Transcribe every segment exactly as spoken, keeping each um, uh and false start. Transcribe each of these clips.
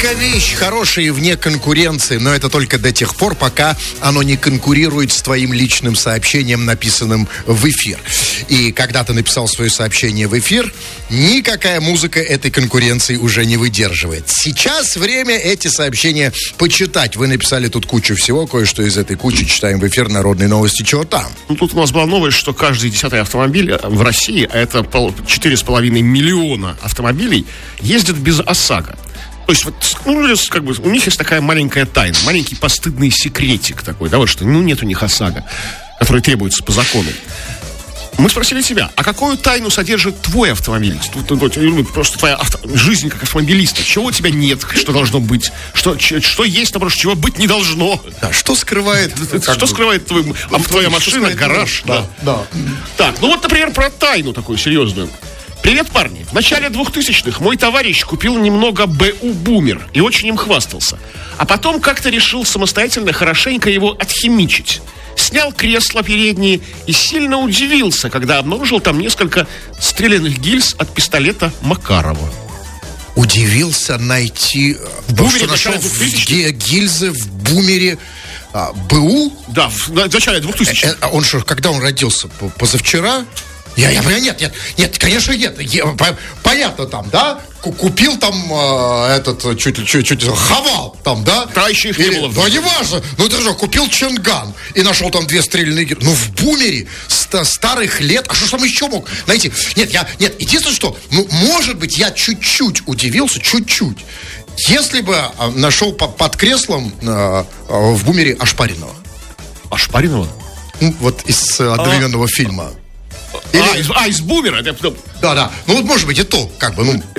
вещь хорошая и вне конкуренции, но это только до тех пор, пока оно не конкурирует с твоим личным сообщением, написанным в эфир. И когда ты написал свое сообщение в эфир, никакая музыка этой конкуренции уже не выдерживает. Сейчас время эти сообщения почитать. Вы написали тут кучу всего, кое-что из этой кучи читаем в эфир. Народные новости, чего там? Ну, тут у нас была новость, что каждый десятый автомобиль в России, а это четыре с половиной миллиона автомобилей, ездит без ОСАГО. То есть, вот, ну, как бы, у них есть такая маленькая тайна, маленький постыдный секретик такой, да, вот что, ну, нет у них ОСАГО, который требуется по закону. Мы спросили тебя, а какую тайну содержит твой автомобиль? Просто твоя авто... жизнь как автомобилиста. Чего у тебя нет, что должно быть? Что, что есть, наоборот, чего быть не должно? Да, что скрывает... Что скрывает твой, а, твоя машина, гараж? Да, да. Так, ну вот, например, про тайну такую серьезную. Привет, парни. В начале двухтысячных мой товарищ купил немного БУ «Бумер» и очень им хвастался. А потом как-то решил самостоятельно хорошенько его отхимичить. Снял кресла передние и сильно удивился, когда обнаружил там несколько стрелянных гильз от пистолета Макарова. Удивился найти... В «Бумере» что нашел в гильзы в «Бумере» а, БУ? Да, в начале двухтысячных. А он что, когда он родился? Позавчера? Я, я, нет, нет, нет, конечно, нет. Я, понятно там, да? Купил там э, этот, чуть ли, чуть, чуть, хавал там, да? Да, еще их не было. Да, не важно. Ну, ты же купил Ченган и нашел там две стрельные гильзы. Ну, в «Бумере» ста- старых лет. А что ж там еще мог найти? Нет, я, нет, единственное, что, ну, может быть, я чуть-чуть удивился, чуть-чуть. Если бы э, нашел по- под креслом э, э, в «Бумере» Ошпаренного. Ошпаренного? Ну, вот из э, одноименного а- фильма. Или... А, из, а, из «Бумера». Да, да. Ну, вот, может быть, и то, как бы, ну...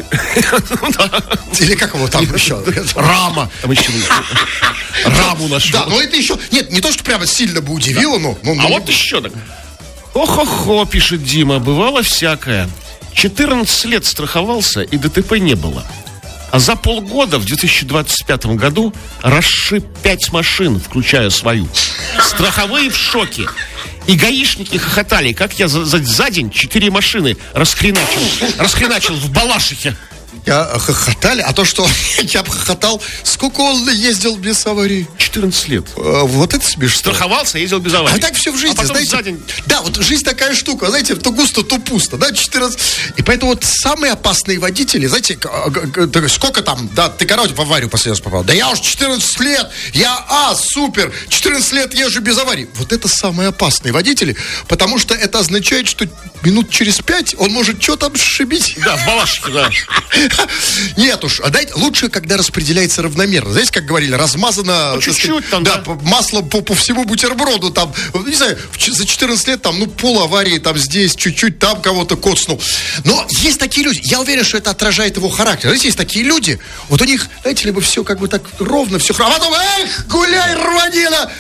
Или как его там еще? Рама. Там еще... Раму нашел. Да, но это еще... Нет, не то, что прямо сильно бы удивило, но... А вот еще так. Ох-охо, пишет Дима, бывало всякое. четырнадцать лет страховался, и ДТП не было. А за полгода в две тысячи двадцать пятом году расшиб пять машин, включая свою. Страховые в шоке. И гаишники хохотали, как я за, за, за день четыре машины расхреначил, расхреначил в Балашихе. Я хохотали, а то, что я бы хохотал, сколько он ездил без аварии? четырнадцать лет. А, вот это смешно. Страховался, ездил без аварии. А так все в жизни, а знаете. За день... Да, вот жизнь такая штука, знаете, то густо, то пусто, да, четырнадцать. И поэтому вот самые опасные водители, знаете, сколько там, да, ты, короче, в аварию последний раз попал. Да я уж четырнадцать лет, я, а, супер, четырнадцать лет езжу без аварии. Вот это самые опасные водители, потому что это означает, что минут через пять он может что там сшибить. Да, в Балашихе, да. Нет уж, а дайте, лучше, когда распределяется равномерно. Знаете, как говорили, размазано... Ну, чуть-чуть сказать, там, да. Да, масло по, по всему бутерброду, там, не знаю, за четырнадцать лет, там, ну, пол аварии, там, здесь, чуть-чуть, там кого-то коцнул. Но есть такие люди, я уверен, что это отражает его характер. Знаете, есть такие люди, вот у них, знаете, либо все как бы так ровно, все хорошо, а потом, эх, гуляй, рванина!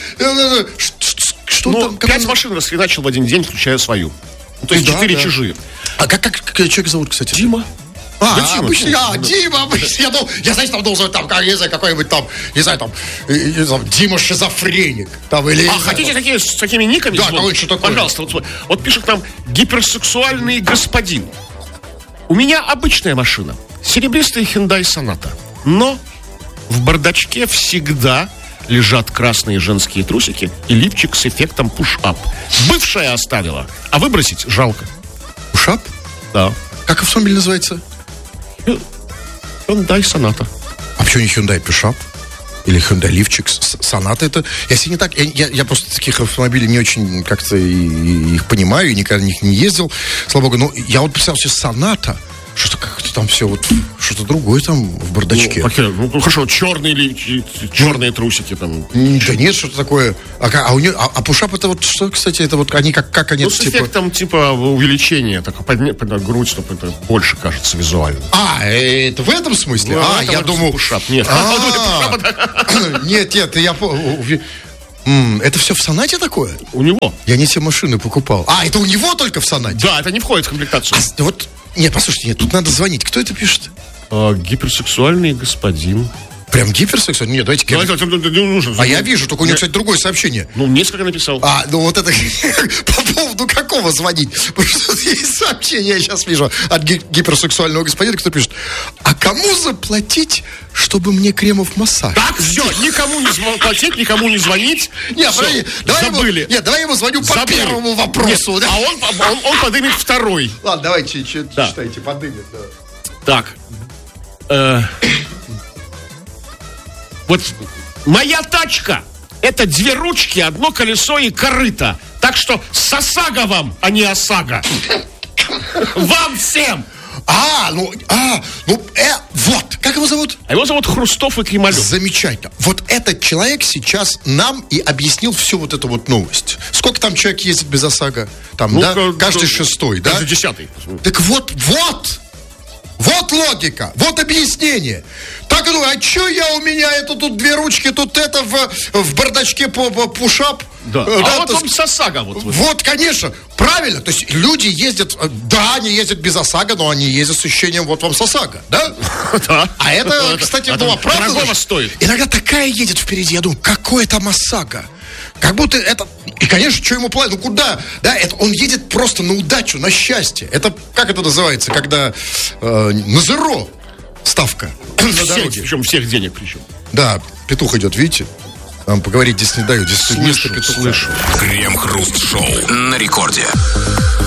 Что ну, там? Пять он... машин расхреначил в один день, включая свою. То есть четыре да, да. чужие. А как, как, как человека зовут, кстати? Дима. А, да, Дима, обычно, я, Дима, обычно, я, думал, я, знаете, там должен, там, как, не знаю, какой-нибудь там, не знаю, там, не знаю, Дима шизофреник, там, или... А хотите знаю, такие, с такими никами? Да, какой что такое? Пожалуйста, вот, вот пишет там гиперсексуальный господин. У меня обычная машина, серебристая Hyundai Sonata, но в бардачке всегда лежат красные женские трусики и лифчик с эффектом push-up. Бывшая оставила, а выбросить жалко. Push-up? Да. Как автомобиль называется? Hyundai Sonata. А почему не Hyundai Push-up? Или Hyundai Лифчик? Sonata это... Если не так... Я, я, я просто таких автомобилей не очень как-то и, и их понимаю, и никогда на них не ездил. Слава богу. Но я вот представил себе Sonata. Что-то как-то там все вот... Что-то другое там в бардачке. Ну, ну хорошо, черные или черные трусики там. Да нет, что-то такое. А, а у нее... А, а пушап это вот что, кстати? Это вот они как, как они... Ну, с типа... эффектом типа увеличения. Так, подня... грудь, чтобы это больше кажется визуально. А, это в этом смысле? Ну, а, это я вот думал... Пушап. Нет. Нет, нет, я... Это все в Сонате такое? У него. Я не все машины покупал. А, это у него только в Сонате? Да, это не входит в комплектацию. А, вот, нет, послушайте, нет, тут надо звонить. Кто это пишет? А, гиперсексуальный господин. Прям гиперсексуальный? Нет, давайте... Ну, это, это, это, не нужно. А я вижу, только у него, кстати, другое сообщение. Ну, несколько написал. А, ну вот это... По поводу какого звонить? Потому что есть сообщение, я сейчас вижу, от ги- гиперсексуального господина, который пишет: а кому заплатить, чтобы мне кремов массаж? Так, все, никому не зв- платить, никому не звонить. Нет, Всё, подожди, давай забыли. Ему, нет, давай я ему звоню по Забыли. первому вопросу. Нет, Да? а он, он, он подымет второй. Ладно, давайте, ч- ч- Да. читайте, подымет. Да. Так. Э, вот моя тачка — это две ручки, одно колесо и корыто. Так что с ОСАГО вам, а не ОСАГО. Вам всем. А, ну, а, ну, э, вот, как его зовут? А его зовут Хрустов и Кремалев. Замечательно. Вот этот человек сейчас нам и объяснил всю вот эту вот новость. Сколько там человек ездит без ОСАГО? Там, Ну, да? ка- Каждый ка- шестой, да? Каждый десятый. Так вот, вот! Вот логика, вот объяснение. Так, ну, а чё я у меня, это тут две ручки, тут это в, в бардачке по, по пушап? Да. Э, А вот то вам есть- с ОСАГО. Вот, вот. Вот, конечно, правильно. То есть люди ездят, э, да, они ездят без ОСАГО, но они ездят с ощущением, вот вам с ОСАГО, да? Да. А это, кстати, Это ну, оправдано. дорогого стоит. Иногда такая едет впереди, я думаю, какой там ОСАГО? Как будто это... И, конечно, что ему платят? Ну, куда? Да, это он едет просто на удачу, на счастье. Это, как это называется, когда э, на зеро ставка на Всех, дороге. причем всех денег причем. Да, петух идет, видите? Нам поговорить здесь не дают. Здесь вместо Слышу, петуха. слышу. Крем-хруст-шоу на рекорде.